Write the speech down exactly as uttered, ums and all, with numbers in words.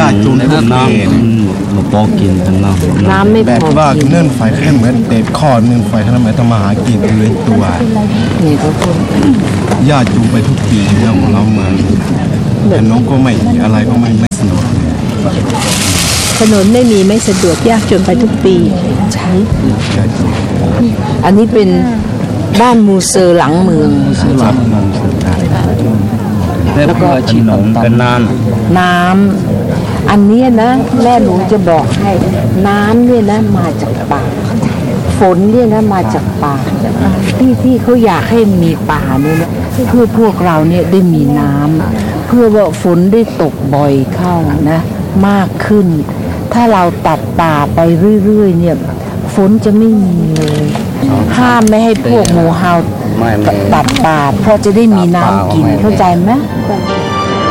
ากจูนทุกน้ำมาปอกินกันน้ำน้ำไม่พอแบบว่าเนื่นไฟแค่เหมือนเด็ดข้อเนื่นไฟท่านหมายต้องมาหากินเลยตัวนี่ทุกคนญาติจูงไปทุกปีแล้วของเรามาแต่น้องก็ไม่อะไรก็ไม่ไม่สนุกถนนไม่มีไม่สะดวกยากจนไปทุกปีใช่อันนี้เป็นบ้านมูเซอร์หลังเมืองแล้วก็ขนมกันน้ำน้ำอันนี้นะแม่หนูจะบอกให้น้ำเนี่ยนะมาจากป่าฝนเนี่ยนะมาจากป่าที่ที่เขาอยากให้มีป่าเนี่ยนะเพื่อพวกเราเนี่ยได้มีน้ำเพื่อว่าฝนได้ตกบ่อยเข้านะมากขึ้นถ้าเราตัดป่าไปเรื่อยๆเนี่ยฝนจะไม่มีเลยห้ามไม่ให้พวกหมูเห่าตัดป่าเพราะจะได้มีน้ำกินเข้าใจไหม